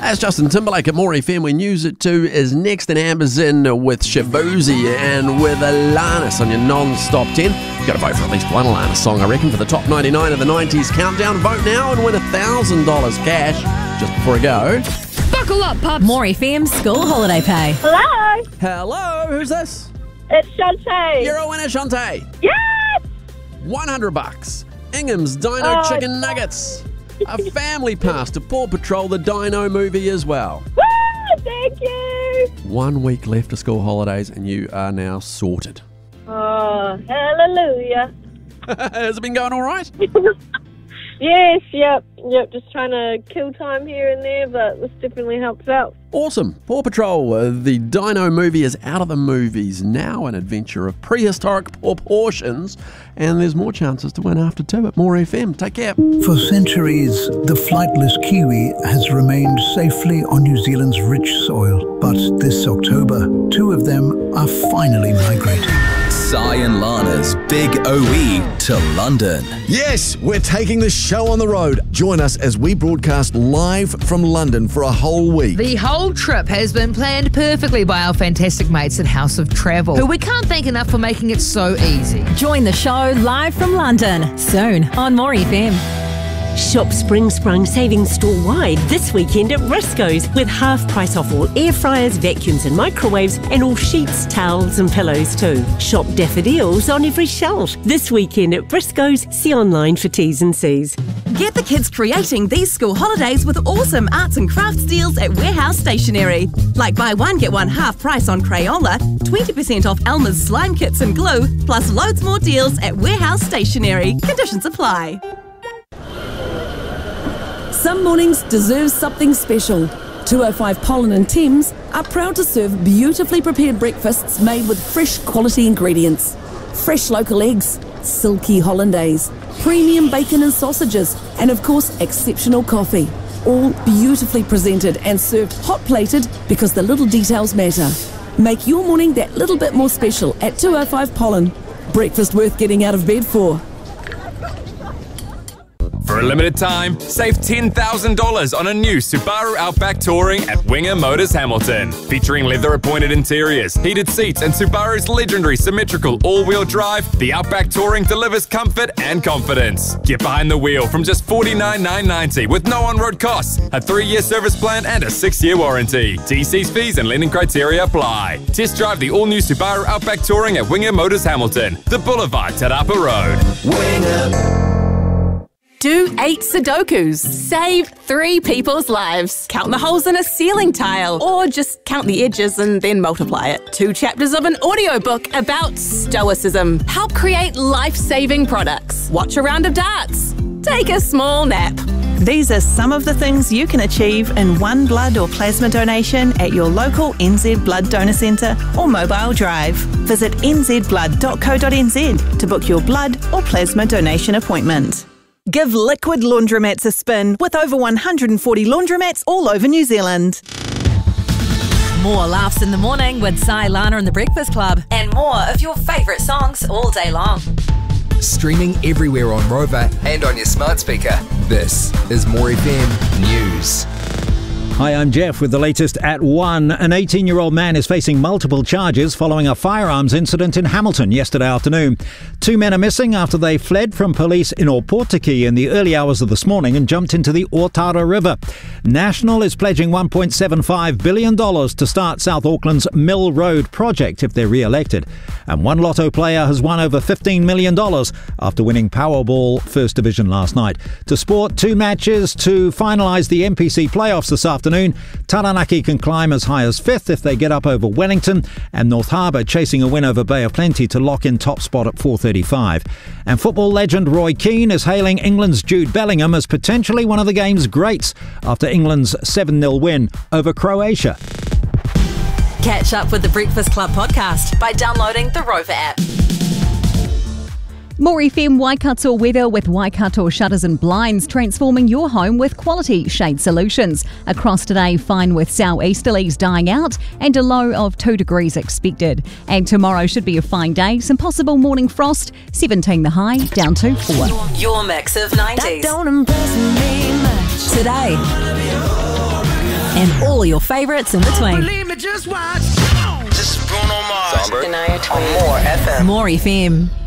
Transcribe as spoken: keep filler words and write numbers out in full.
That's Justin Timberlake at More F M. We News at two is next, and Amber's in with Shaboozey and with Alanis on your non-stop ten. You've got to vote for at least one Alanis song, I reckon, for the top ninety-nine of the nineties countdown. Vote now and win one thousand dollars cash. Just before we go, buckle up, pups. More F M school holiday pay. Hello, hello, who's this? it's Shantae. You're a winner, Shantae. Yes! one hundred bucks. Ingham's Dino Oh, Chicken God. Nuggets. A family pass to Paw Patrol, the Dino movie as well. Woo! Thank you. One week left of school holidays and you are now sorted. Oh, hallelujah. Has it been going all right? Yes, yep, yep. Just trying to kill time here and there, but this definitely helps out. Awesome. Paw Patrol, uh, the Dino movie is out of the movies now, an adventure of prehistoric proportions, and there's more chances to win after two at More F M. Take care. For centuries, the flightless kiwi has remained safely on New Zealand's rich soil. But this October, two of them are finally migrating. Sai and Lana's Big O E to London. Yes, we're taking the show on the road. Join us as we broadcast live from London for a whole week. The whole trip has been planned perfectly by our fantastic mates at House of Travel, who we can't thank enough for making it so easy. Join the show live from London soon on More F M. Shop Spring Sprung savings store-wide this weekend at Briscoe's with half price off all air fryers, vacuums and microwaves, and all sheets, towels and pillows too. Shop daffodils on every shelf this weekend at Briscoe's. See online for T's and C's. Get the kids creating these school holidays with awesome arts and crafts deals at Warehouse Stationery. Like buy one, get one half price on Crayola, twenty percent off Elmer's slime kits and glue, plus loads more deals at Warehouse Stationery. Conditions apply. Some mornings deserve something special. two oh five Pollen and Thames are proud to serve beautifully prepared breakfasts made with fresh quality ingredients. Fresh local eggs, silky hollandaise, premium bacon and sausages, and of course exceptional coffee. All beautifully presented and served hot plated because the little details matter. Make your morning that little bit more special at two oh five Pollen. Breakfast worth getting out of bed for. For a limited time, save ten thousand dollars on a new Subaru Outback Touring at Winger Motors Hamilton. Featuring leather-appointed interiors, heated seats, and Subaru's legendary symmetrical all-wheel drive, the Outback Touring delivers comfort and confidence. Get behind the wheel from just forty-nine thousand nine hundred ninety dollars with no on-road costs, a three-year service plan, and a six-year warranty. T C's fees and lending criteria apply. Test drive the all-new Subaru Outback Touring at Winger Motors Hamilton, the Boulevard Te Rapa Road. Winger. Do eight Sudokus. Save three people's lives. Count the holes in a ceiling tile. Or just count the edges and then multiply it. Two chapters of an audiobook about stoicism. Help create life-saving products. Watch a round of darts. Take a small nap. These are some of the things you can achieve in one blood or plasma donation at your local N Z Blood Donor Centre or Mobile Drive. Visit n z blood dot co dot n z to book your blood or plasma donation appointment. Give Liquid Laundromats a spin with over one hundred forty laundromats all over New Zealand. More laughs in the morning with Sai, Lana and the Breakfast Club. And more of your favourite songs all day long. Streaming everywhere on Rover and on your smart speaker. This is More F M News. Hi, I'm Jeff with the latest at one. An eighteen-year-old man is facing multiple charges following a firearms incident in Hamilton yesterday afternoon. Two men are missing after they fled from police in Opotiki in the early hours of this morning and jumped into the Otara River. National is pledging one point seven five billion dollars to start South Auckland's Mill Road project if they're re-elected. And one lotto player has won over fifteen million dollars after winning Powerball First Division last night. To sport, two matches to finalise the N P C playoffs this afternoon. Taranaki can climb as high as fifth if they get up over Wellington, and North Harbour chasing a win over Bay of Plenty to lock in top spot at four thirty-five. And football legend Roy Keane is hailing England's Jude Bellingham as potentially one of the game's greats after England's seven nil win over Croatia. Catch up with the Breakfast Club podcast by downloading the Rover app. More F M Waikato weather with Waikato Shutters and Blinds, transforming your home with quality shade solutions. Across today, fine with southeasterlies dying out and a low of two degrees expected. And tomorrow should be a fine day, some possible morning frost, seventeen the high, down to four. Your mix of nineties. That don't impress me much. Today. and all your favourites in between. Believe me, just watch. This is Bruno Mars. On More F M. More F M.